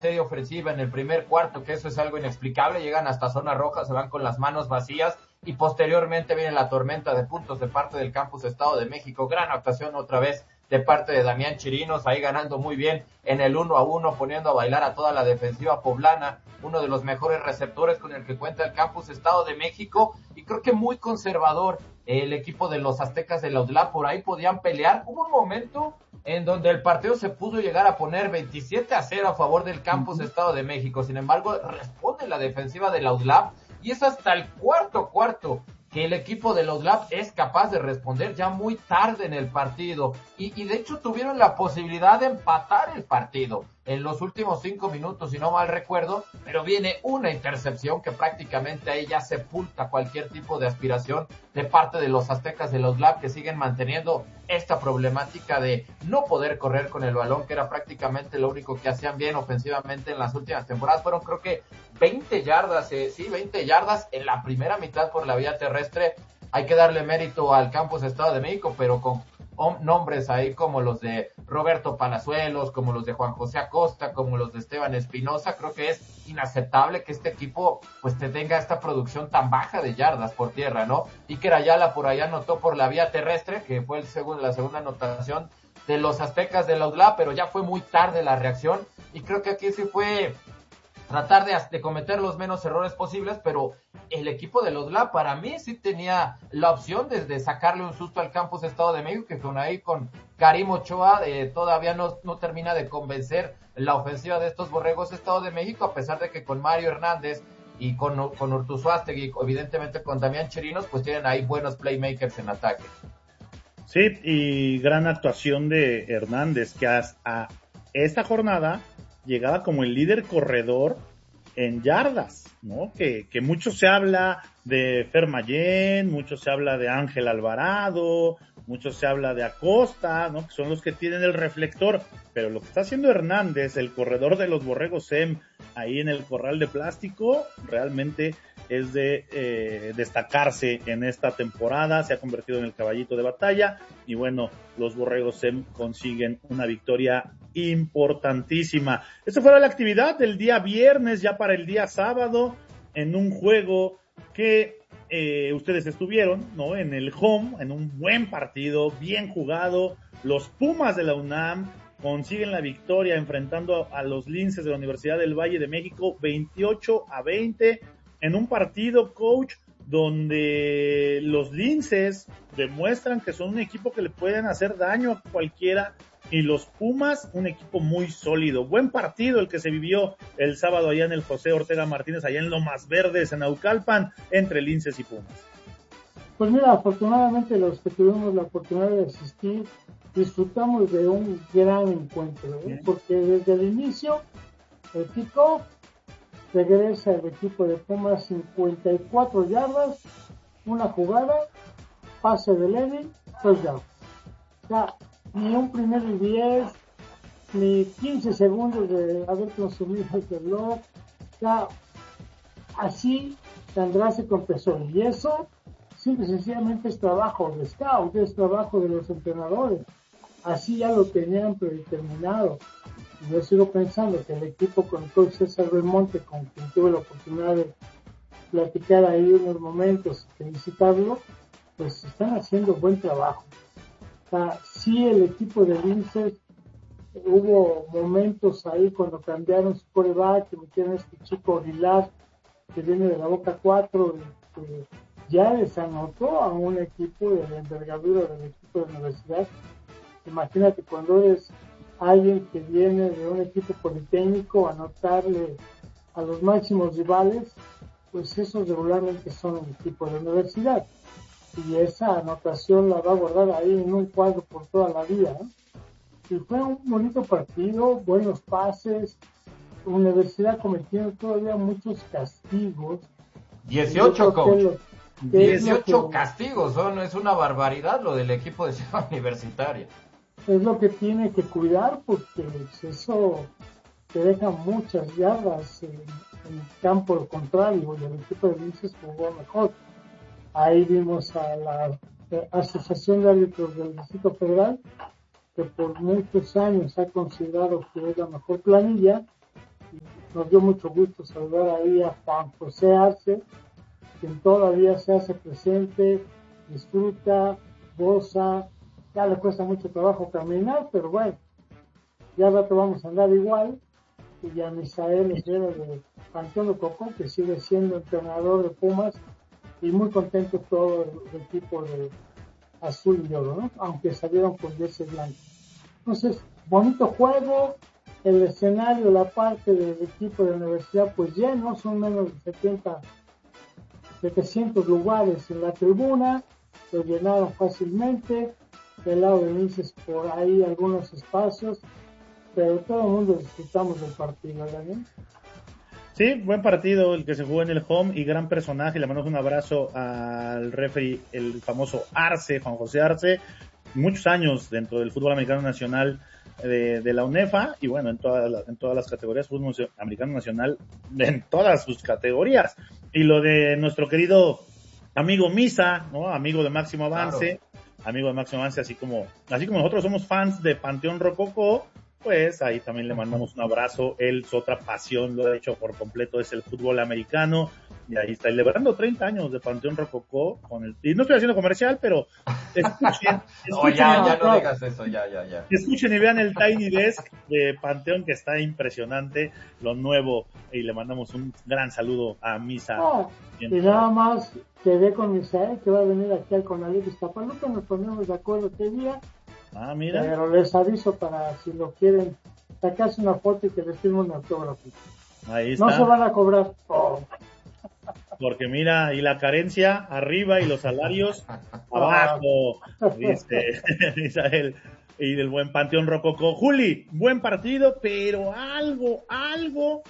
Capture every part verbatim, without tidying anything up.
serie ofensiva en el primer cuarto, que eso es algo inexplicable, llegan hasta zona roja, se van con las manos vacías y posteriormente viene la tormenta de puntos de parte del Campus Estado de México. Gran actuación otra vez de parte de Damián Chirinos, ahí ganando muy bien en el uno a uno, poniendo a bailar a toda la defensiva poblana, uno de los mejores receptores con el que cuenta el Campus Estado de México, y creo que muy conservador el equipo de los Aztecas de la U D L A P, por ahí podían pelear. Hubo un momento en donde el partido se pudo llegar a poner veintisiete a cero a favor del Campus uh-huh. Estado de México, sin embargo responde la defensiva de la U D L A P, y es hasta el cuarto cuarto que el equipo de la U D L A P es capaz de responder ya muy tarde en el partido, y, y de hecho tuvieron la posibilidad de empatar el partido en los últimos cinco minutos, si no mal recuerdo, pero viene una intercepción que prácticamente ahí ya sepulta cualquier tipo de aspiración de parte de los Aztecas de la U D L A P, que siguen manteniendo esta problemática de no poder correr con el balón, que era prácticamente lo único que hacían bien ofensivamente en las últimas temporadas. Fueron creo que veinte yardas, eh, sí, veinte yardas en la primera mitad por la vía terrestre. Hay que darle mérito al Campus Estado de México, pero con nombres ahí como los de Roberto Palazuelos, como los de Juan José Acosta, como los de Esteban Espinosa. Creo que es inaceptable que este equipo pues te tenga esta producción tan baja de yardas por tierra, ¿no? Iker Ayala por allá anotó por la vía terrestre, que fue el segundo, la segunda anotación de los Aztecas de la U D L A P, pero ya fue muy tarde la reacción, y creo que aquí sí fue tratar de, de cometer los menos errores posibles, pero el equipo de la U D L A P para mí sí tenía la opción de, de sacarle un susto al Campus Estado de México, que con ahí con Karim Ochoa eh, todavía no, no termina de convencer la ofensiva de estos Borregos Estado de México, a pesar de que con Mario Hernández y con, con Urtuzuastegui, evidentemente con Damián Chirinos, pues tienen ahí buenos playmakers en ataque. Sí, y gran actuación de Hernández, que hasta esta jornada llegaba como el líder corredor en yardas, ¿no? Que, que mucho se habla de Fer Mayén, mucho se habla de Ángel Alvarado, mucho se habla de Acosta, ¿no? Que son los que tienen el reflector, pero lo que está haciendo Hernández, el corredor de los Borregos E M, ahí en el corral de plástico, realmente es de eh, destacarse en esta temporada. Se ha convertido en el caballito de batalla, y bueno, los Borregos E M consiguen una victoria importantísima. Esta fue la actividad del día viernes, ya para el día sábado, en un juego que eh, ustedes estuvieron, ¿no? En el home, en un buen partido, bien jugado. Los Pumas de la UNAM consiguen la victoria enfrentando a, a los Linces de la Universidad del Valle de México, veintiocho a veinte, en un partido, coach, donde los Linces demuestran que son un equipo que le pueden hacer daño a cualquiera, y los Pumas, un equipo muy sólido. Buen partido el que se vivió el sábado allá en el José Ortega Martínez, allá en Lomas Verdes, en Naucalpan, entre Linces y Pumas. Pues mira, afortunadamente los que tuvimos la oportunidad de asistir, disfrutamos de un gran encuentro, ¿eh? Porque desde el inicio, el kickoff, regresa el equipo de Pumas cincuenta y cuatro yardas, una jugada, pase de Lenin, touchdown. O sea, ni un primer y diez, ni quince segundos de haber consumido el reloj. O sea, así tan drástico empezó. Y eso, simple y sencillamente, es trabajo de scout, es trabajo de los entrenadores. Así ya lo tenían predeterminado. Y yo sigo pensando que el equipo con el coach César Belmonte, con quien tuve la oportunidad de platicar ahí unos momentos, felicitarlo, pues están haciendo buen trabajo. O sea, sí, el equipo de Linces, hubo momentos ahí cuando cambiaron su quarterback, que metieron a este chico Aguilar, que viene de la Boca cuatro, que ya les anotó a un equipo de la envergadura del equipo de la universidad. Imagínate cuando eres alguien que viene de un equipo politécnico, anotarle a los máximos rivales, pues esos regularmente son el equipo de la universidad. Y esa anotación la va a guardar ahí en un cuadro por toda la vida, ¿no? Y fue un bonito partido, buenos pases, la universidad cometiendo todavía muchos castigos. dieciocho, coach. Lo, dieciocho que, castigos, son, es una barbaridad lo del equipo de Ciudad Universitaria. Es lo que tiene que cuidar, porque eso te deja muchas yardas en, en el campo contrario, y el equipo de Linces jugó mejor. Ahí vimos a la Asociación de Árbitros del Distrito Federal, que por muchos años ha considerado que es la mejor planilla, nos dio mucho gusto saludar ahí a Juan José Arce, quien todavía se hace presente, disfruta, goza, ya le cuesta mucho trabajo caminar, pero bueno, ya al rato vamos a andar igual. Y a Misael Herrera de Panteón Rococó, que sigue siendo entrenador de Pumas, y muy contento todo el, el equipo de azul y oro, ¿no? Aunque salieron con jersey blanco. Entonces, bonito juego, el escenario, la parte del equipo de la universidad, pues lleno, son menos de setenta, setecientos lugares en la tribuna, lo llenaron fácilmente, del lado de Nices por ahí algunos espacios, pero todo el mundo disfrutamos del partido, ¿verdad? Sí, buen partido el que se jugó en el home y gran personaje. Le mandamos un abrazo al referee, el famoso Arce, Juan José Arce, muchos años dentro del fútbol americano nacional de, de la UNEFA y bueno, en todas las, en todas las categorías, fútbol americano nacional en todas sus categorías. Y lo de nuestro querido amigo Misa, ¿no? Amigo de Máximo Avance, claro. Amigo de Máximo Avance, así como, así como nosotros somos fans de Panteón Rococó, pues ahí también le mandamos un abrazo. Él, su otra pasión, lo ha hecho por completo, es el fútbol americano. Y ahí está, celebrando treinta años de Panteón Rococó. Con el, y no estoy haciendo comercial, pero escuchen. escuchen no, ya, ya no digas eso, ya, ya, ya. Escuchen y vean el Tiny Desk de Panteón, que está impresionante, lo nuevo. Y le mandamos un gran saludo a Misa. Oh, y nada más quedé con Misael, que va a venir aquí al Conalep Iztapaluca. Nos ponemos de acuerdo qué día. Ah, mira. Pero les aviso para si lo quieren sacarse una foto y que les firme un autógrafo. Ahí está. No se van a cobrar. Oh. Porque mira, y la carencia arriba y los salarios abajo, dice Misael, y del buen Panteón Rococó. Juli, buen partido, pero algo, algo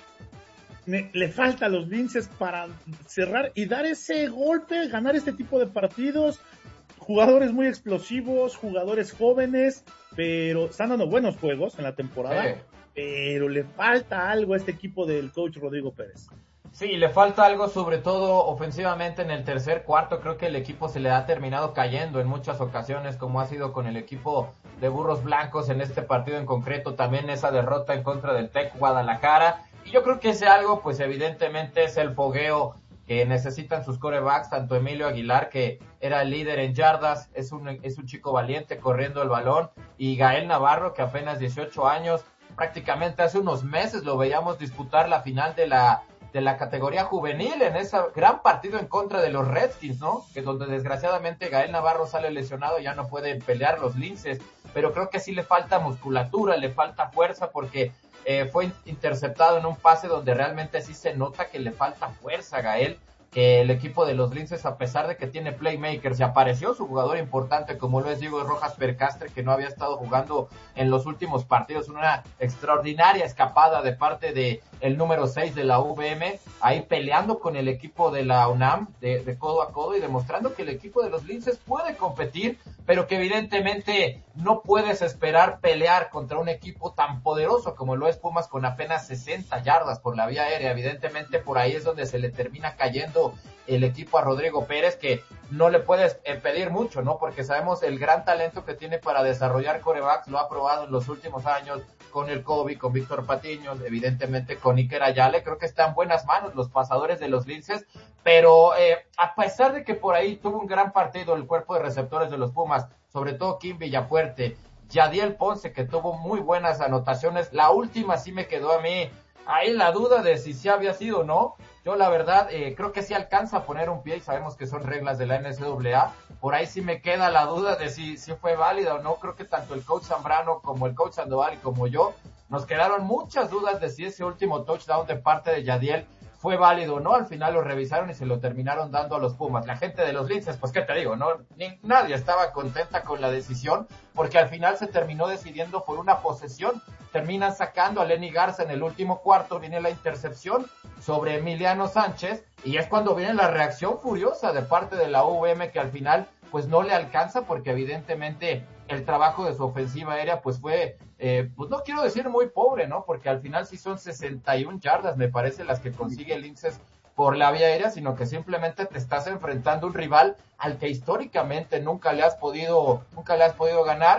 me, le falta a los Linces para cerrar y dar ese golpe, ganar este tipo de partidos. Jugadores muy explosivos, jugadores jóvenes, pero están dando buenos juegos en la temporada, sí. Pero le falta algo a este equipo del coach Rodrigo Pérez. Sí, le falta algo, sobre todo ofensivamente en el tercer cuarto. Creo que el equipo se le ha terminado cayendo en muchas ocasiones, como ha sido con el equipo de Burros Blancos en este partido en concreto, también esa derrota en contra del Tec Guadalajara. Y yo creo que ese algo, pues evidentemente es el fogueo que necesitan sus quarterbacks, tanto Emilio Aguilar, que era el líder en yardas, es un, es un chico valiente corriendo el balón, y Gael Navarro, que apenas dieciocho años, prácticamente hace unos meses lo veíamos disputar la final de la de la categoría juvenil en ese gran partido en contra de los Redskins, ¿no? Que donde desgraciadamente Gael Navarro sale lesionado, ya no pueden pelear los Linces, pero creo que sí le falta musculatura, le falta fuerza, porque eh, fue interceptado en un pase donde realmente sí se nota que le falta fuerza a Gael, que el equipo de los Linces, a pesar de que tiene playmakers, y apareció su jugador importante como lo es Diego Rojas Percastre, que no había estado jugando en los últimos partidos, una extraordinaria escapada de parte de el número seis de la U V M, ahí peleando con el equipo de la UNAM de, de codo a codo y demostrando que el equipo de los Linces puede competir, pero que evidentemente no puedes esperar pelear contra un equipo tan poderoso como lo es Pumas, con apenas sesenta yardas por la vía aérea. Evidentemente por ahí es donde se le termina cayendo el equipo a Rodrigo Pérez, que no le puedes pedir mucho, ¿no? Porque sabemos el gran talento que tiene para desarrollar quarterbacks, lo ha probado en los últimos años con el Kobe, con Víctor Patiño, evidentemente con Iker Ayale. Creo que está en buenas manos los pasadores de los Linces, pero eh, a pesar de que por ahí tuvo un gran partido el cuerpo de receptores de los Pumas, sobre todo Kim Villafuerte, Yadiel Ponce, que tuvo muy buenas anotaciones, la última sí me quedó a mí ahí la duda de si sí había sido o no. Yo la verdad eh, creo que sí alcanza a poner un pie, y sabemos que son reglas de la N C A A, por ahí sí me queda la duda de si, si fue válida o no. Creo que tanto el coach Zambrano como el coach Sandoval y como yo nos quedaron muchas dudas de si ese último touchdown de parte de Yadiel fue válido o no. Al final lo revisaron y se lo terminaron dando a los Pumas. La gente de los Linces, pues qué te digo, no, ni, nadie estaba contenta con la decisión, porque al final se terminó decidiendo por una posesión. Terminan sacando a Lenny Garza en el último cuarto, viene la intercepción sobre Emiliano Sánchez, y es cuando viene la reacción furiosa de parte de la U V M, que al final pues no le alcanza, porque evidentemente el trabajo de su ofensiva aérea pues fue, eh, pues no quiero decir muy pobre, ¿no? Porque al final sí son sesenta y una yardas, me parece, las que consigue el Linces por la vía aérea, sino que simplemente te estás enfrentando a un rival al que históricamente nunca le has podido, nunca le has podido ganar.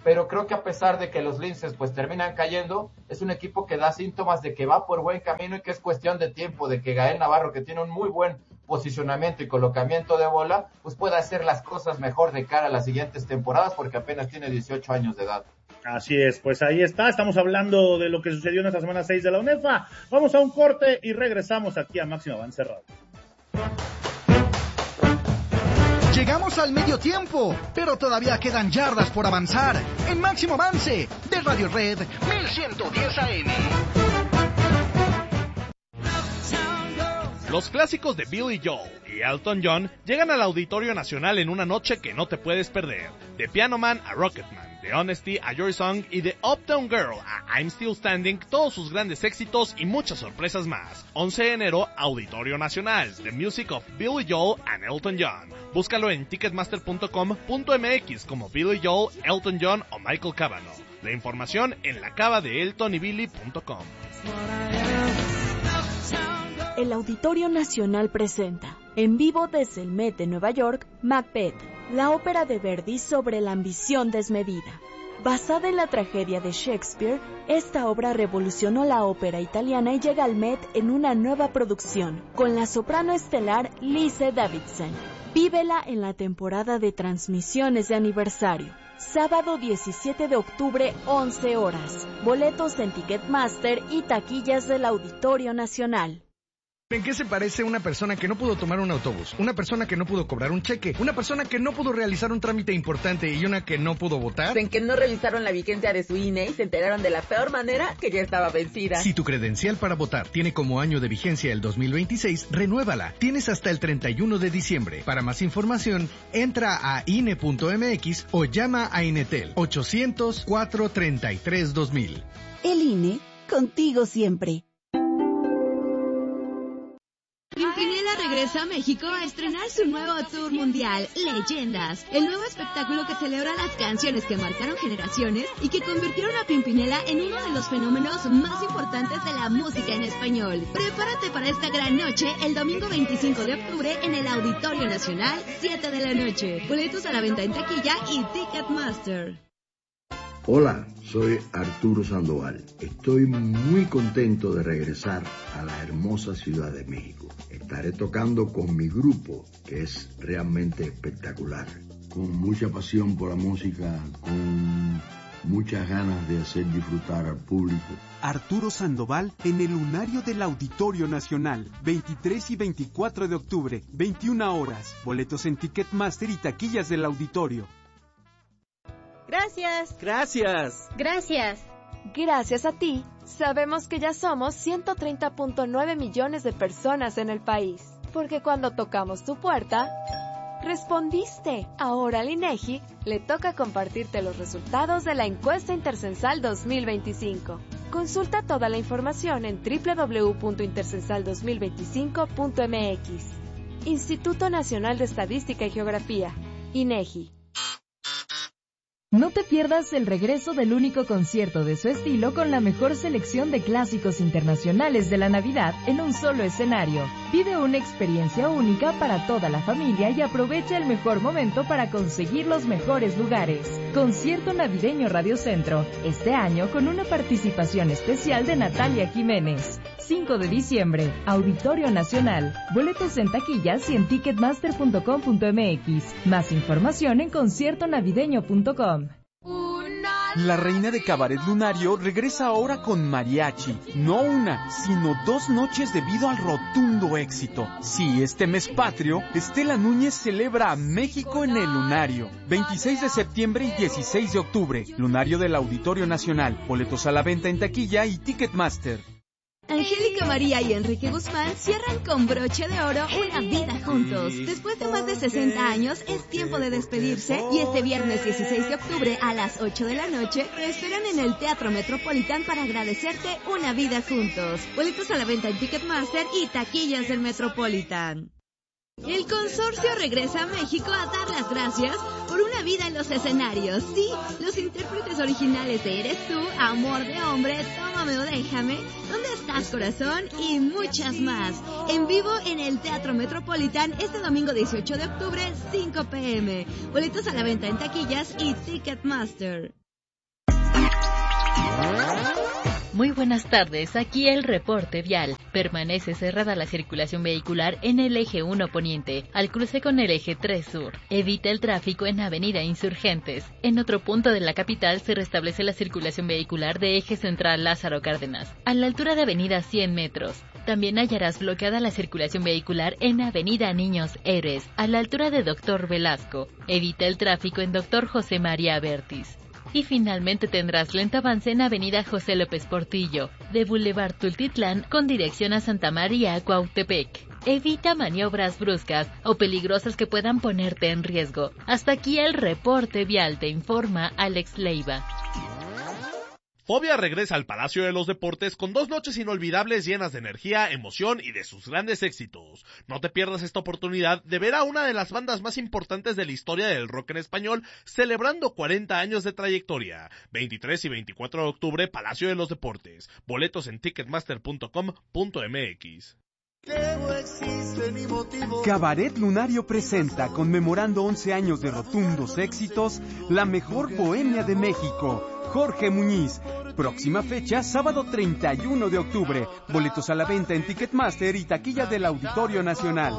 pero creo que a pesar de que los linces pues terminan cayendo, es un equipo que da síntomas de que va por buen camino y que es cuestión de tiempo, de que Gael Navarro, que tiene un muy buen posicionamiento y colocamiento de bola, pues pueda hacer las cosas mejor de cara a las siguientes temporadas, porque apenas tiene dieciocho años de edad. Así es, pues ahí está, estamos hablando de lo que sucedió en esta semana seis de la UNEFA. Vamos a un corte y regresamos aquí a Máximo Avance Radio. Llegamos al medio tiempo, pero todavía quedan yardas por avanzar en Máximo Avance de Radio Red mil ciento diez A M. Los clásicos de Billy Joel y Elton John llegan al Auditorio Nacional en una noche que no te puedes perder. De Piano Man a Rocketman, de Honesty a Your Song y de Uptown Girl a I'm Still Standing, todos sus grandes éxitos y muchas sorpresas más. once de enero, Auditorio Nacional, The Music of Billy Joel and Elton John. Búscalo en ticketmaster punto com punto m x como Billy Joel, Elton John o Michael Cavanaugh. La información en la cava de elton y billy punto com. El Auditorio Nacional presenta, en vivo desde el Met de Nueva York, Macbeth, la ópera de Verdi sobre la ambición desmedida. Basada en la tragedia de Shakespeare, esta obra revolucionó la ópera italiana y llega al Met en una nueva producción, con la soprano estelar Lise Davidson. Vívela en la temporada de transmisiones de aniversario. Sábado diecisiete de octubre, once horas. Boletos en Ticketmaster y taquillas del Auditorio Nacional. ¿En qué se parece una persona que no pudo tomar un autobús, una persona que no pudo cobrar un cheque, una persona que no pudo realizar un trámite importante y una que no pudo votar? En que no revisaron la vigencia de su I N E y se enteraron de la peor manera que ya estaba vencida. Si tu credencial para votar tiene como año de vigencia el dos mil veintiséis, renuévala. Tienes hasta el treinta y uno de diciembre. Para más información, entra a I N E punto m x o llama a Inetel ochocientos, cuatrocientos treinta y tres, dos mil. El I N E, contigo siempre. Pimpinela regresa a México a estrenar su nuevo tour mundial, Leyendas, el nuevo espectáculo que celebra las canciones que marcaron generaciones y que convirtieron a Pimpinela en uno de los fenómenos más importantes de la música en español. Prepárate para esta gran noche el domingo veinticinco de octubre en el Auditorio Nacional, siete de la noche. Boletos a la venta en taquilla y Ticketmaster. Hola, soy Arturo Sandoval. Estoy muy contento de regresar a la hermosa Ciudad de México. Estaré tocando con mi grupo, que es realmente espectacular. Con mucha pasión por la música, con muchas ganas de hacer disfrutar al público. Arturo Sandoval en el Lunario del Auditorio Nacional, veintitrés y veinticuatro de octubre, veintiuna horas. Boletos en Ticketmaster y taquillas del auditorio. Gracias. Gracias. Gracias. Gracias a ti, sabemos que ya somos ciento treinta punto nueve millones de personas en el país. Porque cuando tocamos tu puerta, respondiste. Ahora al INEGI le toca compartirte los resultados de la encuesta Intercensal dos mil veinticinco. Consulta toda la información en doble u doble u doble u punto intercensal dos mil veinticinco punto m x. Instituto Nacional de Estadística y Geografía, INEGI. No te pierdas el regreso del único concierto de su estilo con la mejor selección de clásicos internacionales de la Navidad en un solo escenario. Vive una experiencia única para toda la familia y aprovecha el mejor momento para conseguir los mejores lugares. Concierto Navideño Radio Centro, este año con una participación especial de Natalia Jiménez. cinco de diciembre, Auditorio Nacional. Boletos en taquillas y en ticketmaster punto com punto m x. Más información en concierto navideño punto com. La reina de Cabaret Lunario regresa ahora con mariachi. No una, sino dos noches debido al rotundo éxito. Sí, este mes patrio, Estela Núñez celebra a México en el Lunario. veintiséis de septiembre y dieciséis de octubre. Lunario del Auditorio Nacional. Boletos a la venta en taquilla y Ticketmaster. Angélica María y Enrique Guzmán cierran con broche de oro una vida juntos. Después de más de sesenta años, es tiempo de despedirse y este viernes dieciséis de octubre a las ocho de la noche te esperan en el Teatro Metropolitan para agradecerte una vida juntos. Boletos a la venta en Ticketmaster y taquillas del Metropolitan. El consorcio regresa a México a dar las gracias por una vida en los escenarios. Sí, los intérpretes originales de Eres Tú, Amor de Hombre, Tómame o Déjame, ¿Dónde estás, corazón? Y muchas más. En vivo en el Teatro Metropolitan este domingo dieciocho de octubre, cinco p m. Boletos a la venta en taquillas y Ticketmaster. Muy buenas tardes, aquí el reporte vial. Permanece cerrada la circulación vehicular en el eje uno poniente, al cruce con el eje tres sur. Evita el tráfico en Avenida Insurgentes. En otro punto de la capital se restablece la circulación vehicular de eje central Lázaro Cárdenas, a la altura de Avenida cien metros. También hallarás bloqueada la circulación vehicular en Avenida Niños Héroes, a la altura de Doctor Velasco. Evita el tráfico en Doctor José María Bertis. Y finalmente tendrás lento avance en Avenida José López Portillo, de Boulevard Tultitlán con dirección a Santa María, Cuautepec. Evita maniobras bruscas o peligrosas que puedan ponerte en riesgo. Hasta aquí el reporte vial, te informa Alex Leiva. Fobia regresa al Palacio de los Deportes con dos noches inolvidables llenas de energía, emoción y de sus grandes éxitos. No te pierdas esta oportunidad de ver a una de las bandas más importantes de la historia del rock en español celebrando cuarenta años de trayectoria. veintitrés y veinticuatro de octubre, Palacio de los Deportes. Boletos en ticketmaster punto com punto m x. Cabaret Lunario presenta, conmemorando once años de rotundos éxitos, la mejor bohemia de México. Jorge Muñiz. Próxima fecha, sábado treinta y uno de octubre. Boletos a la venta en Ticketmaster y taquilla del Auditorio Nacional.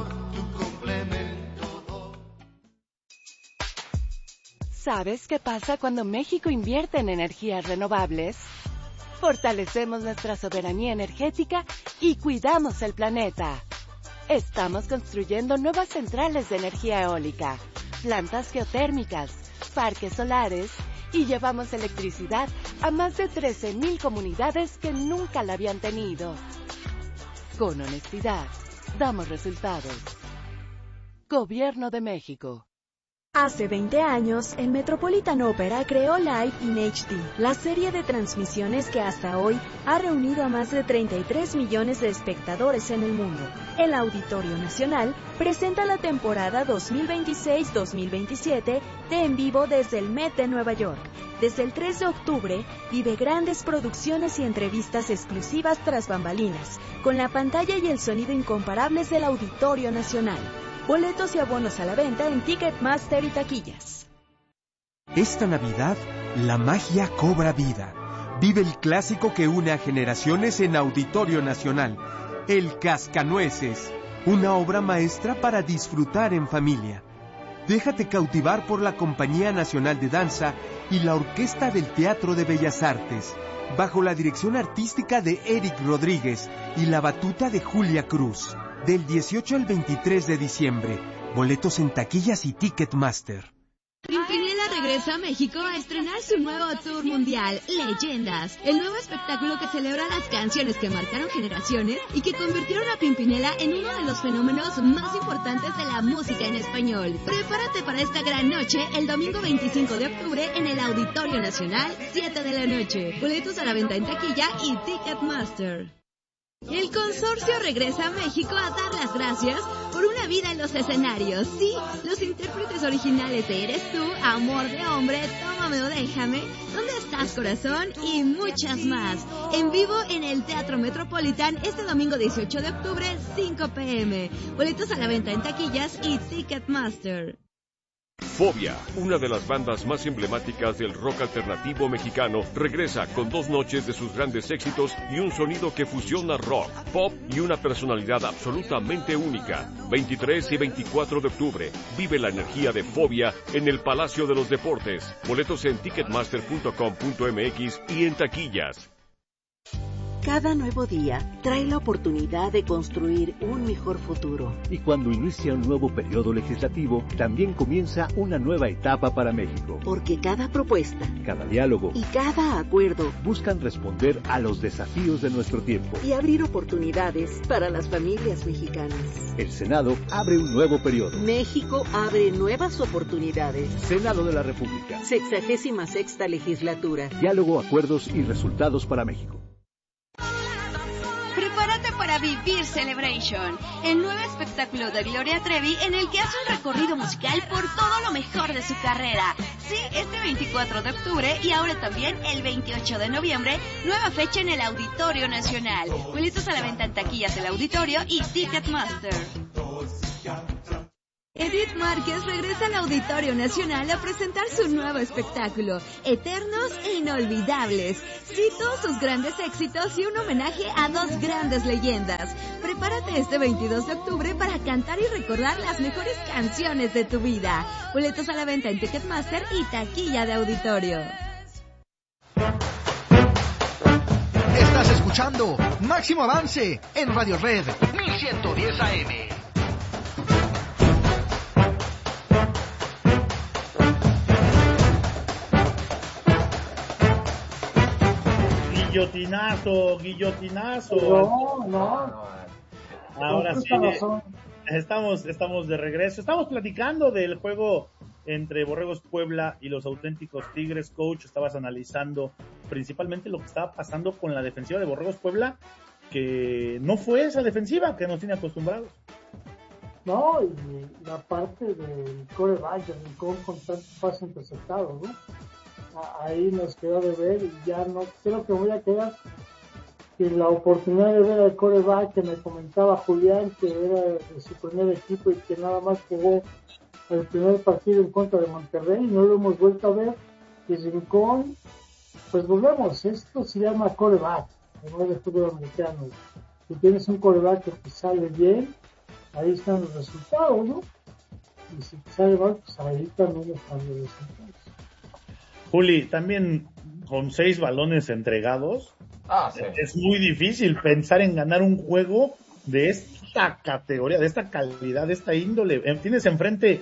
¿Sabes qué pasa cuando México invierte en energías renovables? Fortalecemos nuestra soberanía energética y cuidamos el planeta. Estamos construyendo nuevas centrales de energía eólica, plantas geotérmicas, parques solares y llevamos electricidad a más de trece mil comunidades que nunca la habían tenido. Con honestidad, damos resultados. Gobierno de México. Hace veinte años, el Metropolitan Opera creó Live in H D, la serie de transmisiones que hasta hoy ha reunido a más de treinta y tres millones de espectadores en el mundo. El Auditorio Nacional presenta la temporada dos mil veintiséis dos mil veintisiete de En Vivo desde el Met de Nueva York. Desde el tres de octubre, vive grandes producciones y entrevistas exclusivas tras bambalinas, con la pantalla y el sonido incomparables del Auditorio Nacional. Boletos y abonos a la venta en Ticketmaster y taquillas. Esta Navidad, la magia cobra vida. Vive el clásico que une a generaciones en Auditorio Nacional, El Cascanueces, una obra maestra para disfrutar en familia. Déjate cautivar por la Compañía Nacional de Danza y la Orquesta del Teatro de Bellas Artes, bajo la dirección artística de Eric Rodríguez y la batuta de Julia Cruz. Del dieciocho al veintitrés de diciembre. Boletos en taquillas y Ticketmaster. Pimpinela regresa a México a estrenar su nuevo tour mundial, Leyendas, el nuevo espectáculo que celebra las canciones que marcaron generaciones y que convirtieron a Pimpinela en uno de los fenómenos más importantes de la música en español. Prepárate para esta gran noche el domingo veinticinco de octubre en el Auditorio Nacional, siete de la noche. Boletos a la venta en taquilla y Ticketmaster. El consorcio regresa a México a dar las gracias por una vida en los escenarios. Sí, los intérpretes originales de Eres Tú, Amor de Hombre, Tómame o Déjame, ¿Dónde estás, corazón? Y muchas más. En vivo en el Teatro Metropolitan este domingo dieciocho de octubre, cinco pe eme. Boletos a la venta en taquillas y Ticketmaster. Fobia, una de las bandas más emblemáticas del rock alternativo mexicano, regresa con dos noches de sus grandes éxitos y un sonido que fusiona rock, pop y una personalidad absolutamente única. veintitrés y veinticuatro de octubre, vive la energía de Fobia en el Palacio de los Deportes. Boletos en ticketmaster punto com punto eme equis y en taquillas. Cada nuevo día trae la oportunidad de construir un mejor futuro. Y cuando inicia un nuevo periodo legislativo, también comienza una nueva etapa para México. Porque cada propuesta, cada diálogo y cada acuerdo buscan responder a los desafíos de nuestro tiempo y abrir oportunidades para las familias mexicanas. El Senado abre un nuevo periodo. México abre nuevas oportunidades. Senado de la República. Sexagésima sexta legislatura. Diálogo, acuerdos y resultados para México. Prepárate para vivir Celebration, el nuevo espectáculo de Gloria Trevi en el que hace un recorrido musical por todo lo mejor de su carrera. Sí, este veinticuatro de octubre y ahora también el veintiocho de noviembre, nueva fecha en el Auditorio Nacional. Boletos a la venta en taquillas del Auditorio y Ticketmaster. Edith Márquez regresa al Auditorio Nacional a presentar su nuevo espectáculo, Eternos e Inolvidables. Cito sus grandes éxitos y un homenaje a dos grandes leyendas. Prepárate este veintidós de octubre para cantar y recordar las mejores canciones de tu vida. Boletos a la venta en Ticketmaster y taquilla de auditorio. Estás escuchando Máximo Avance en Radio Red mil ciento diez A M. Guillotinazo, guillotinazo. No, no. Ahora sí, estamos, estamos de regreso. Estamos platicando del juego entre Borregos Puebla y los Auténticos Tigres. Coach, estabas analizando principalmente lo que estaba pasando con la defensiva de Borregos Puebla, que no fue esa defensiva que nos tiene acostumbrados. No, y la parte del coreback, del Rincón, con tantos pases interceptados, ¿no? Ahí nos quedó de ver y ya no creo que voy a quedar y la oportunidad de ver al coreback que me comentaba Julián, que era de su primer equipo y que nada más jugó el primer partido en contra de Monterrey, no lo hemos vuelto a ver. Y Rincón, pues volvemos, esto se llama coreback, no de fútbol americano. Si tienes un coreback que te sale bien, ahí están los resultados, ¿no? Y si te sale mal, pues ahí también están los resultados. Juli, también con seis balones entregados, ah, sí. es muy difícil pensar en ganar un juego de esta categoría, de esta calidad, de esta índole. Tienes enfrente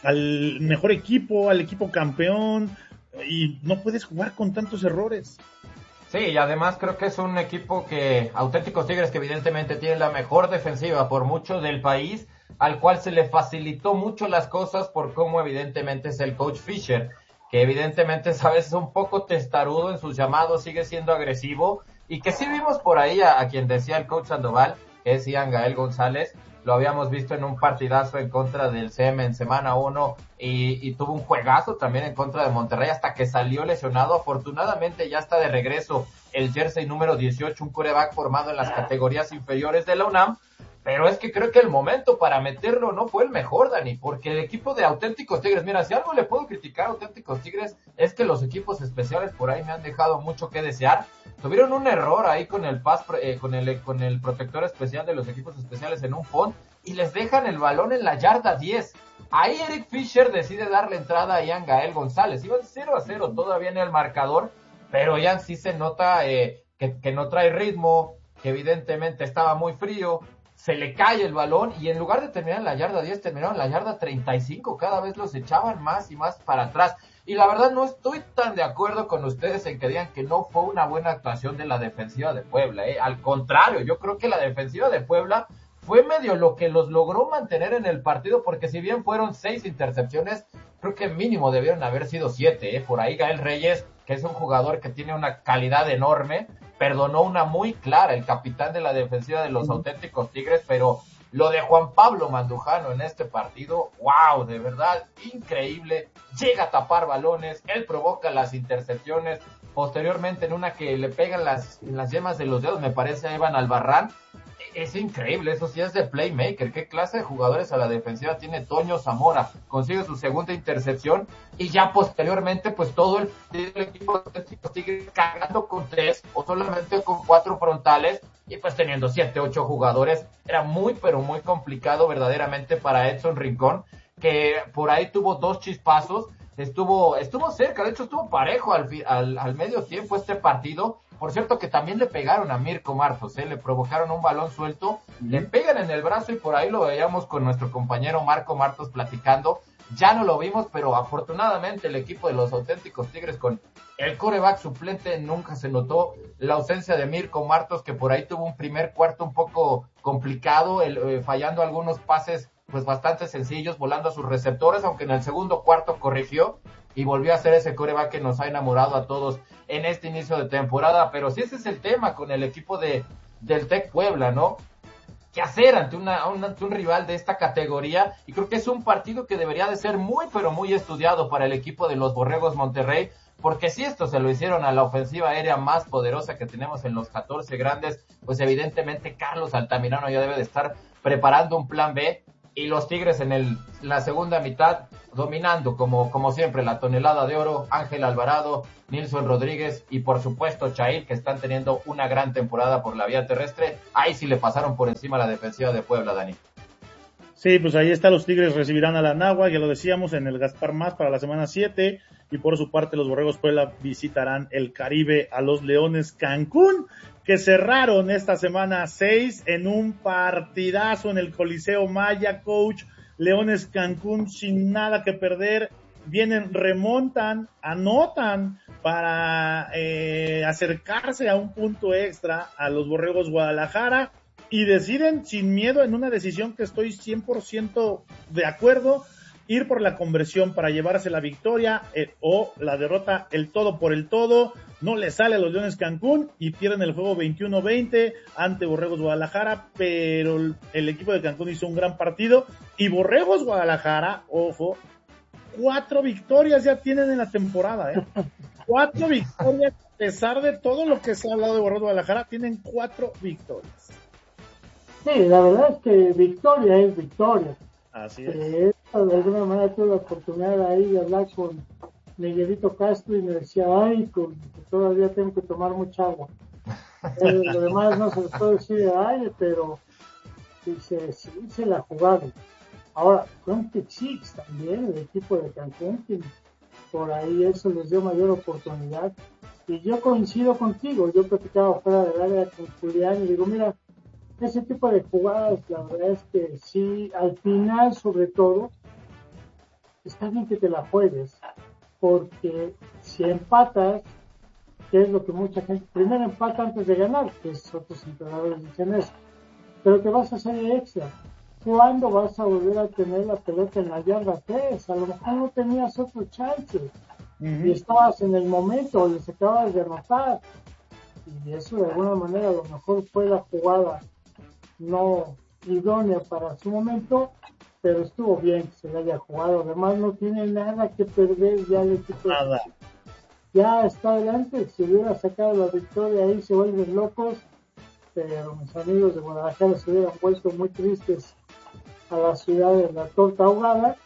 al mejor equipo, al equipo campeón, y no puedes jugar con tantos errores. Sí, y además creo que es un equipo que, Auténticos Tigres, que evidentemente tiene la mejor defensiva por mucho del país, al cual se le facilitó mucho las cosas por cómo evidentemente es el coach Fisher, que evidentemente es a veces un poco testarudo en sus llamados, sigue siendo agresivo, y que sí vimos por ahí a, a quien decía el coach Sandoval, que es Ian Gael González, lo habíamos visto en un partidazo en contra del C M en semana uno, y, y tuvo un juegazo también en contra de Monterrey hasta que salió lesionado. Afortunadamente ya está de regreso el jersey número dieciocho, un quarterback formado en las categorías inferiores de la UNAM, pero es que creo que el momento para meterlo no fue el mejor, Dani, porque el equipo de Auténticos Tigres, mira, si algo le puedo criticar a Auténticos Tigres es que los equipos especiales por ahí me han dejado mucho que desear. Tuvieron un error ahí con el pass, eh, con el con el protector especial de los equipos especiales en un punt y les dejan el balón en la yarda diez. Ahí Eric Fisher decide darle entrada a Ian Gael González. Iban cero a cero todavía en el marcador, pero Ian sí se nota eh, que, que no trae ritmo, que evidentemente estaba muy frío. Se le cae el balón y en lugar de terminar en la yarda diez, terminaron en la yarda treinta y cinco. Cada vez los echaban más y más para atrás. Y la verdad no estoy tan de acuerdo con ustedes en que digan que no fue una buena actuación de la defensiva de Puebla. ¿eh? Al contrario, yo creo que la defensiva de Puebla fue medio lo que los logró mantener en el partido, porque si bien fueron seis intercepciones, creo que mínimo debieron haber sido siete. ¿eh? Por ahí Gael Reyes, que es un jugador que tiene una calidad enorme, perdonó una muy clara, el capitán de la defensiva de los Auténticos Tigres, pero lo de Juan Pablo Mandujano en este partido, wow, de verdad, increíble, llega a tapar balones, él provoca las intercepciones, posteriormente en una que le pegan las, en las yemas de los dedos, me parece a Evan Albarrán, es increíble, eso sí es de playmaker, qué clase de jugadores a la defensiva tiene Toño Zamora, consigue su segunda intercepción y ya posteriormente pues todo el, el equipo sigue cargando con tres o solamente con cuatro frontales y pues teniendo siete, ocho jugadores, era muy pero muy complicado verdaderamente para Edson Rincón, que por ahí tuvo dos chispazos, estuvo estuvo cerca, de hecho estuvo parejo al, al, al medio tiempo este partido. Por cierto que también le pegaron a Mirko Martos, ¿eh? Le provocaron un balón suelto, uh-huh. Le pegan en el brazo y por ahí lo veíamos con nuestro compañero Marco Martos platicando, ya no lo vimos, pero afortunadamente el equipo de los Auténticos Tigres con el quarterback suplente nunca se notó la ausencia de Mirko Martos, que por ahí tuvo un primer cuarto un poco complicado, el, eh, fallando algunos pases pues bastante sencillos, volando a sus receptores, aunque en el segundo cuarto corrigió y volvió a ser ese quarterback que nos ha enamorado a todos en este inicio de temporada. Pero sí, ese es el tema con el equipo de del Tec Puebla, ¿no? ¿Qué hacer ante, una, un, ante un rival de esta categoría? Y creo que es un partido que debería de ser muy, pero muy estudiado para el equipo de los Borregos Monterrey, porque si esto se lo hicieron a la ofensiva aérea más poderosa que tenemos en los catorce grandes, pues evidentemente Carlos Altamirano ya debe de estar preparando un plan B. y los Tigres en el la segunda mitad dominando como, como siempre la tonelada de oro, Ángel Alvarado, Nilson Rodríguez y por supuesto Chair, que están teniendo una gran temporada por la vía terrestre. Ahí sí le pasaron por encima a la defensiva de Puebla, Dani. Sí, pues ahí está, los Tigres recibirán a la Nahua, ya lo decíamos, en el Gaspar Más para la semana siete, y por su parte los Borregos Puebla visitarán el Caribe a los Leones Cancún, que cerraron esta semana seis en un partidazo en el Coliseo Maya, coach. Leones Cancún sin nada que perder, vienen, remontan, anotan para eh, acercarse a un punto extra a los Borregos Guadalajara, y deciden sin miedo, en una decisión que estoy cien por ciento de acuerdo, ir por la conversión para llevarse la victoria eh, o la derrota, el todo por el todo. No le sale a los Leones Cancún y pierden el juego veintiuno veinte ante Borregos Guadalajara, pero el, el equipo de Cancún hizo un gran partido, y Borregos Guadalajara, ojo, cuatro victorias ya tienen en la temporada, ¿eh? Cuatro victorias, a pesar de todo lo que se ha hablado de Borregos Guadalajara, tienen cuatro victorias. Sí, la verdad es que victoria es victoria. Así es. Eh, de alguna manera tuve la oportunidad ahí de hablar con Miguelito Castro y me decía, ay, con, que todavía tengo que tomar mucha agua. Eh, lo demás no se lo puedo decir de aire, pero dice, sí, se la jugaron. Ahora, con Six también, el equipo de Cancún, que por ahí eso les dio mayor oportunidad. Y yo coincido contigo, yo platicaba fuera del área con Julián y digo, mira, ese tipo de jugadas, la verdad es que sí, al final sobre todo, está bien que te la juegues, porque si empatas, que es lo que mucha gente, primero empata antes de ganar, que es otros entrenadores dicen eso, pero te vas a hacer extra. ¿Cuándo vas a volver a tener la pelota en la yarda tres? A lo mejor no tenías otro chance, uh-huh. y estabas en el momento, les acabas de anotar, y eso de alguna manera a lo mejor fue la jugada no idónea para su momento, pero estuvo bien que se le haya jugado. Además no tiene nada que perder ya el equipo. Nada. Ya está adelante, si hubiera sacado la victoria ahí se vuelven locos, pero mis amigos de Guadalajara se hubieran vuelto muy tristes a la ciudad de la torta ahogada,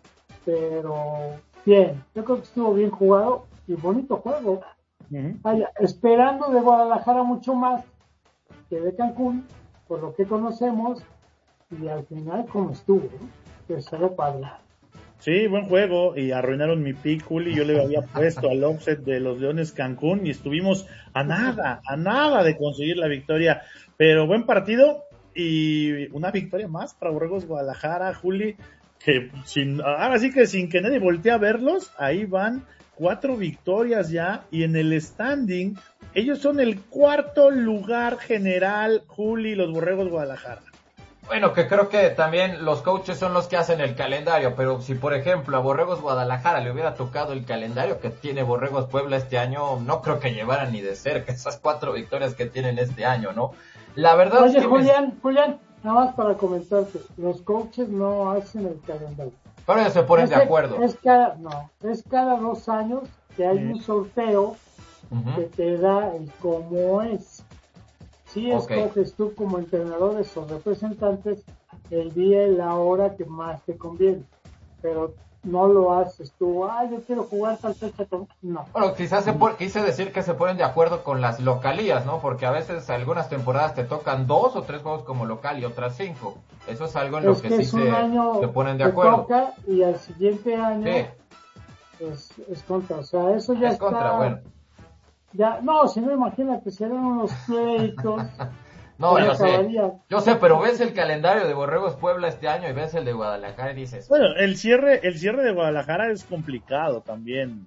pero bien, yo creo que estuvo bien jugado y bonito juego. Uh-huh. Vaya, esperando de Guadalajara mucho más que de Cancún, por lo que conocemos, y al final como estuvo, ¿no? Que se lo padre. Sí, buen juego, y arruinaron mi pick, Juli. Yo le había puesto al offset de los Leones Cancún y estuvimos a nada, a nada de conseguir la victoria, pero buen partido y una victoria más para Borregos Guadalajara, Juli, que sin, ahora sí que sin que nadie voltee a verlos, ahí van cuatro victorias ya, y en el standing ellos son el cuarto lugar general, Juli, los Borregos Guadalajara. Bueno, que creo que también los coaches son los que hacen el calendario, pero si por ejemplo a Borregos Guadalajara le hubiera tocado el calendario que tiene Borregos Puebla este año, no creo que llevaran ni de cerca esas cuatro victorias que tienen este año, ¿no? La verdad Oye, es que Julián, me... Julián, nada más para comentarte, los coaches no hacen el calendario. Pero ellos se ponen es de acuerdo. Es cada, no, es cada dos años que hay sí. un sorteo uh-huh. que te da el cómo es. Sí escoges okay. tú como entrenadores o representantes el día y la hora que más te conviene, pero no lo haces tú, ah, yo quiero jugar tal fecha, no. Bueno, quizás se por, quise decir que se ponen de acuerdo con las localías, ¿no? Porque a veces algunas temporadas te tocan dos o tres juegos como local y otras cinco. Eso es algo en lo es que, que sí se, se ponen de acuerdo. Toca y al siguiente año sí. es, es contra, o sea, eso ya es está... contra, bueno. Ya, no, si no, imagínate, serán unos pleitos. No, yo sé, yo sé, pero ves el calendario de Borregos Puebla este año y ves el de Guadalajara y dices... Bueno, el cierre el cierre de Guadalajara es complicado también.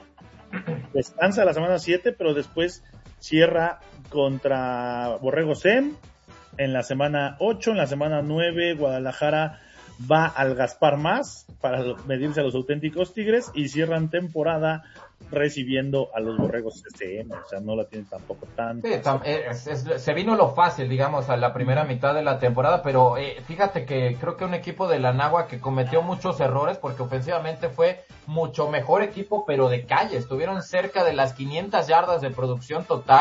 Descansa la semana siete, pero después cierra contra Borregos E M en la semana ocho, en la semana nueve Guadalajara va al Gaspar Más para medirse a los auténticos Tigres y cierran temporada recibiendo a los Borregos S M, o sea, no la tienen tampoco tan sí, es, es, se vino lo fácil, digamos, a la primera mitad de la temporada, pero eh, fíjate que creo que un equipo de la Nahua que cometió muchos errores, porque ofensivamente fue mucho mejor equipo, pero de calle, estuvieron cerca de las quinientas yardas de producción total,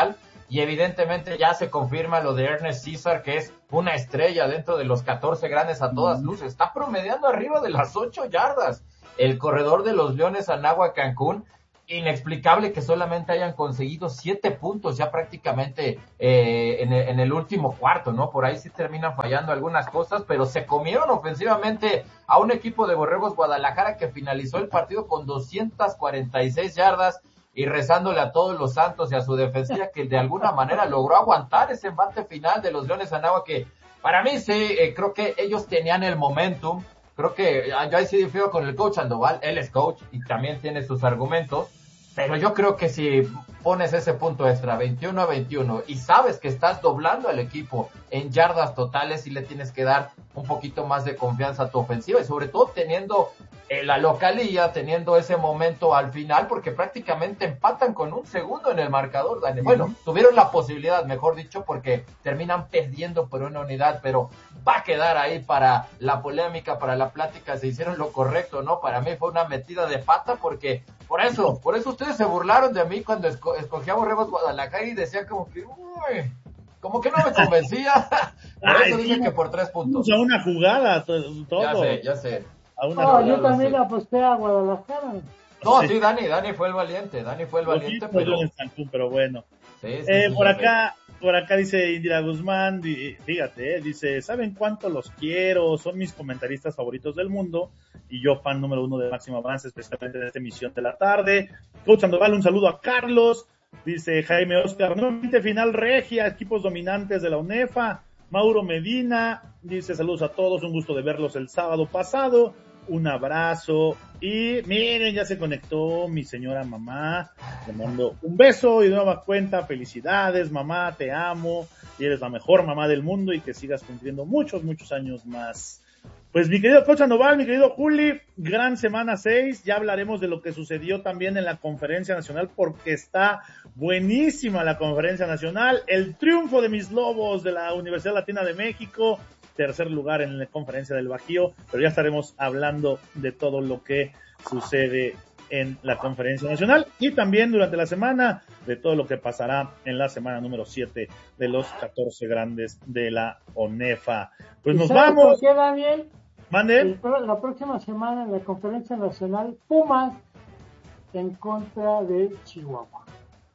y evidentemente ya se confirma lo de Ernest César, que es una estrella dentro de los catorce grandes a todas luces, está promediando arriba de las ocho yardas, el corredor de los Leones Anáhuac Cancún. Inexplicable que solamente hayan conseguido siete puntos ya prácticamente eh, en, el, en el último cuarto, ¿no? Por ahí sí terminan fallando algunas cosas, pero se comieron ofensivamente a un equipo de Borregos Guadalajara que finalizó el partido con doscientas cuarenta y seis yardas y rezándole a todos los santos y a su defensiva que de alguna manera logró aguantar ese embate final de los Leones Anáhuac, que para mí sí, eh, creo que ellos tenían el momentum. Creo que yo ahí sí difiero con el coach Sandoval, él es coach y también tiene sus argumentos, pero yo creo que si pones ese punto extra, veintiuno a veintiuno, y sabes que estás doblando al equipo en yardas totales, y le tienes que dar un poquito más de confianza a tu ofensiva, y sobre todo teniendo eh, la localía, teniendo ese momento al final, porque prácticamente empatan con un segundo en el marcador, Dani. Bueno, uh-huh. tuvieron la posibilidad, mejor dicho, porque terminan perdiendo por una unidad, pero va a quedar ahí para la polémica, para la plática, se hicieron lo correcto, ¿no? Para mí fue una metida de pata, porque por eso, por eso ustedes se burlaron de mí cuando esco- escogí a Borregos Guadalajara y decían como que, uy, como que no me convencía. Por Ay, eso dije que por tres puntos. A una jugada, todo. Ya sé, ya sé. A una no, jugada, yo también sí. aposté a Guadalajara. No, sí, Dani, Dani fue el valiente, Dani fue el valiente, pero... Cancún, pero bueno. Sí, sí, eh, sí, por sí, acá, sí. por acá dice Indira Guzmán, fíjate, eh, dice, ¿saben cuánto los quiero? Son mis comentaristas favoritos del mundo, y yo fan número uno de Máximo Avance, especialmente en esta emisión de la tarde. Coach Sandoval, un saludo a Carlos, dice Jaime Oscar, nuevamente final regia, equipos dominantes de la UNEFA. Mauro Medina, dice, saludos a todos, un gusto de verlos el sábado pasado. Un abrazo y miren, ya se conectó mi señora mamá, le mando un beso y de nueva cuenta, felicidades mamá, te amo y eres la mejor mamá del mundo y que sigas cumpliendo muchos, muchos años más. Pues mi querido Coach Sandoval, mi querido Juli, gran semana seis, ya hablaremos de lo que sucedió también en la Conferencia Nacional porque está buenísima la Conferencia Nacional, el triunfo de mis Lobos de la Universidad Latina de México, tercer lugar en la Conferencia del Bajío, pero ya estaremos hablando de todo lo que sucede en la Conferencia Nacional y también durante la semana de todo lo que pasará en la semana número siete de los catorce grandes de la ONEFA. Pues nos vamos. ¿Por qué, Daniel? Mande. El, la próxima semana en la Conferencia Nacional, Pumas en contra de Chihuahua.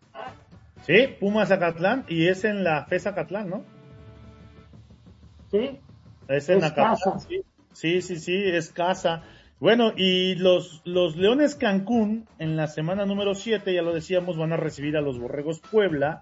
Sí, Pumas Zacatlán, y es en la F E S Zacatlán, ¿no? Sí. Es en Acatlán, sí. sí, sí, sí, es casa. Bueno, y los, los Leones Cancún, en la semana número siete, ya lo decíamos, van a recibir a los Borregos Puebla,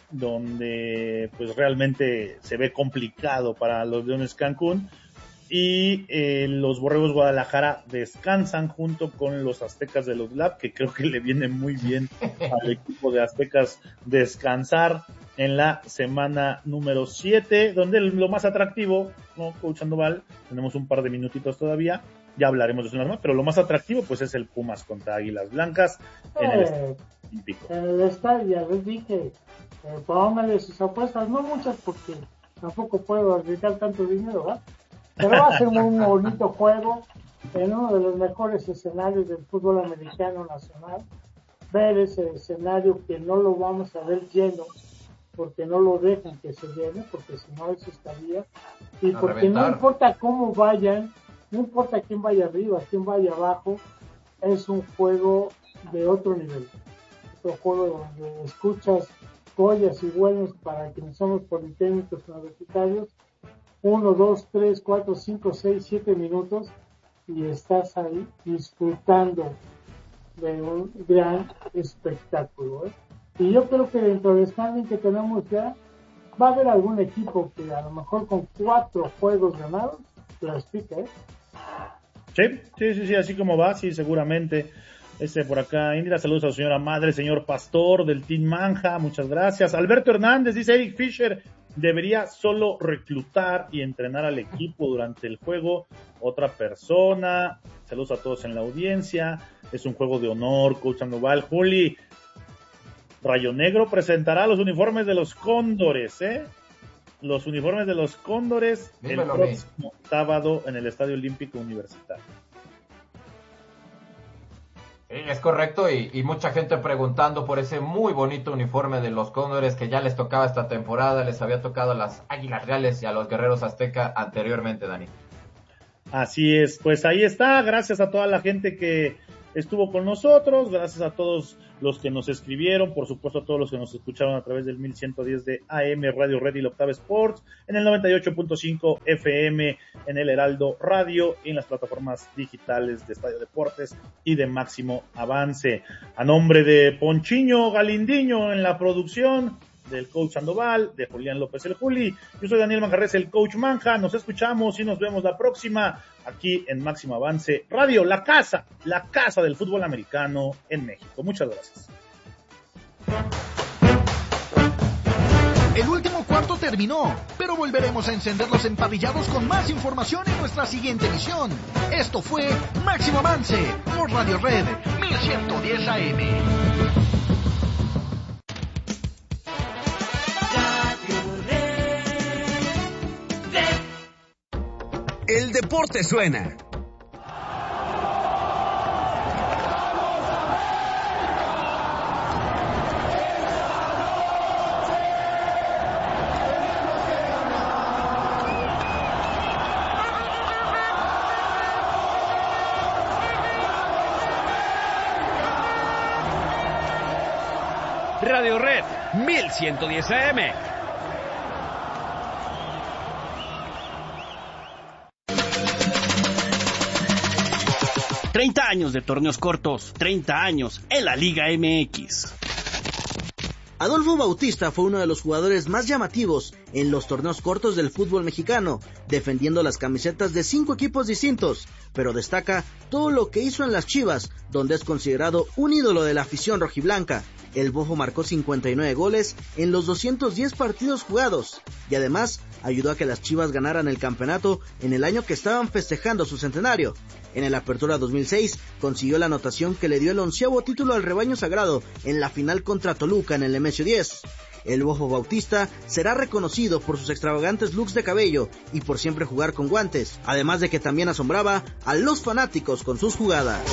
donde pues realmente se ve complicado para los Leones Cancún, y eh, los Borregos Guadalajara descansan junto con los Aztecas de los Lab, que creo que le viene muy bien al equipo de Aztecas descansar en la semana número siete, donde lo más atractivo, ¿no, Coach Sandoval? Tenemos un par de minutitos todavía, ya hablaremos de eso más, pero lo más atractivo pues es el Pumas contra Águilas Blancas en eh, el Estadio Olímpico. En el estadio, ya les dije, eh, póngale sus apuestas, no muchas porque tampoco puedo arriesgar tanto dinero, ¿verdad? Pero va a ser un bonito juego en uno de los mejores escenarios del fútbol americano nacional. Ver ese escenario que no lo vamos a ver lleno, porque no lo dejan que se llene, porque si no eso estaría. Y porque no importa cómo vayan, no importa quién vaya arriba, quién vaya abajo, es un juego de otro nivel. Otro juego donde escuchas joyas y buenos para quienes somos politécnicos universitarios. Uno, dos, tres, cuatro, cinco, seis, siete minutos y estás ahí disfrutando de un gran espectáculo, ¿eh? Y yo creo que dentro del standing que tenemos ya va a haber algún equipo que a lo mejor con cuatro juegos ganados clasifica, ¿eh? Sí, sí, sí, sí, así como va, sí, seguramente. Este por acá, Indira, saludos a su señora madre, señor Pastor del Team Manja, muchas gracias. Alberto Hernández dice, Eric Fisher debería solo reclutar y entrenar al equipo durante el juego, otra persona. Saludos a todos en la audiencia, es un juego de honor, Coach Sandoval. Juli, Rayo Negro presentará los uniformes de los Cóndores, ¿eh? Los uniformes de los Cóndores Dímelo el próximo sábado en el Estadio Olímpico Universitario. Es correcto, y, y mucha gente preguntando por ese muy bonito uniforme de los Cóndores que ya les tocaba esta temporada, les había tocado a las Águilas Reales y a los Guerreros Azteca anteriormente, Dani. Así es, pues ahí está, gracias a toda la gente que estuvo con nosotros, gracias a todos los que nos escribieron, por supuesto a todos los que nos escucharon a través del mil ciento diez de A M Radio Red y la Octava Sports, en el noventa y ocho punto cinco F M, en el Heraldo Radio y en las plataformas digitales de Estadio Deportes y de Máximo Avance. A nombre de Ponchiño Galindiño en la producción, del coach Sandoval, de Julián López el Juli, yo soy Daniel Manjarres, el coach Manja, nos escuchamos y nos vemos la próxima aquí en Máximo Avance Radio, la casa, la casa del fútbol americano en México. Muchas gracias. El último cuarto terminó, pero volveremos a encender los emparrillados con más información en nuestra siguiente emisión. Esto fue Máximo Avance por Radio Red mil ciento diez A M. El deporte suena. Radio Red mil ciento diez A M. treinta años de torneos cortos, treinta años en la Liga M X. Adolfo Bautista fue uno de los jugadores más llamativos en los torneos cortos del fútbol mexicano, defendiendo las camisetas de cinco equipos distintos, pero destaca todo lo que hizo en las Chivas, donde es considerado un ídolo de la afición rojiblanca. El Bofo marcó cincuenta y nueve goles en los doscientos diez partidos jugados, y además ayudó a que las Chivas ganaran el campeonato en el año que estaban festejando su centenario. En el Apertura dos mil seis consiguió la anotación que le dio el onceavo título al rebaño sagrado en la final contra Toluca en el Nemesio diez. El Bofo Bautista será reconocido por sus extravagantes looks de cabello y por siempre jugar con guantes, además de que también asombraba a los fanáticos con sus jugadas.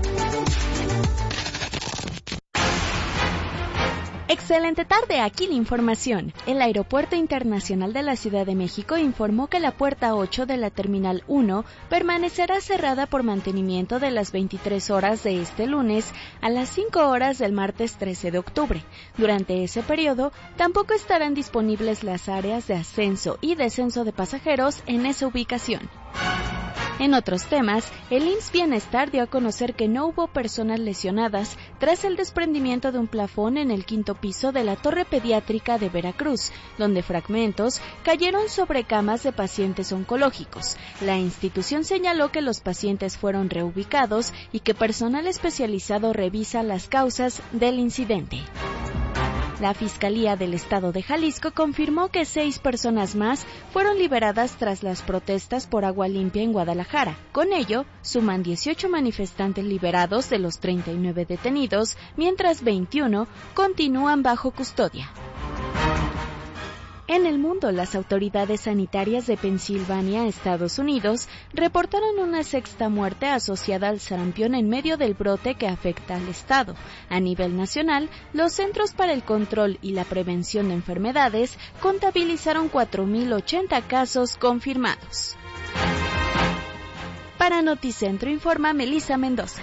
Excelente tarde, aquí la información. El Aeropuerto Internacional de la Ciudad de México informó que la puerta ocho de la Terminal uno permanecerá cerrada por mantenimiento de las veintitrés horas de este lunes a las cinco horas del martes trece de octubre. Durante ese periodo, tampoco estarán disponibles las áreas de ascenso y descenso de pasajeros en esa ubicación. En otros temas, el I M S S Bienestar dio a conocer que no hubo personas lesionadas tras el desprendimiento de un plafón en el quinto piso de la Torre Pediátrica de Veracruz, donde fragmentos cayeron sobre camas de pacientes oncológicos. La institución señaló que los pacientes fueron reubicados y que personal especializado revisa las causas del incidente. La Fiscalía del Estado de Jalisco confirmó que seis personas más fueron liberadas tras las protestas por agua limpia en Guadalajara. Con ello, suman dieciocho manifestantes liberados de los treinta y nueve detenidos, mientras veintiuno continúan bajo custodia. En el mundo, las autoridades sanitarias de Pensilvania, Estados Unidos, reportaron una sexta muerte asociada al sarampión en medio del brote que afecta al estado. A nivel nacional, los Centros para el Control y la Prevención de Enfermedades contabilizaron cuatro mil ochenta casos confirmados. Para Noticentro informa Melissa Mendoza.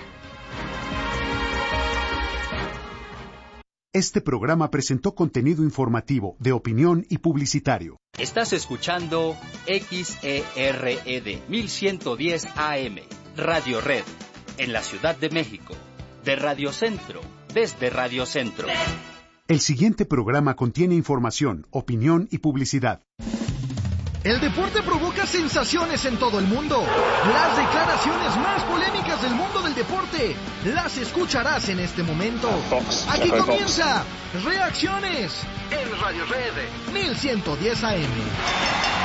Este programa presentó contenido informativo, de opinión y publicitario. Estás escuchando X E R E D mil ciento diez A M, Radio Red, en la Ciudad de México, de Radio Centro, desde Radio Centro. El siguiente programa contiene información, opinión y publicidad. El deporte provoca sensaciones en todo el mundo. Las declaraciones más polémicas del mundo del deporte las escucharás en este momento. Aquí comienza Reacciones en Radio Red mil ciento diez A M.